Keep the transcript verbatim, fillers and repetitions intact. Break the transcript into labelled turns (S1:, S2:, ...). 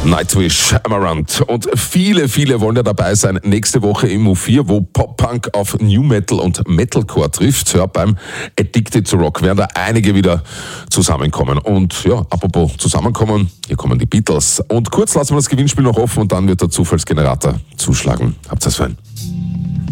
S1: Nightwish, Amaranth und viele, viele wollen ja dabei sein nächste Woche im U vier, wo Pop-Punk auf New Metal und Metalcore trifft. Ja, beim Addicted to Rock werden da einige wieder zusammenkommen. Und ja, apropos zusammenkommen, hier kommen die Beatles. Und kurz lassen wir das Gewinnspiel noch offen und dann wird der Zufallsgenerator zuschlagen. Habt ihr es fein.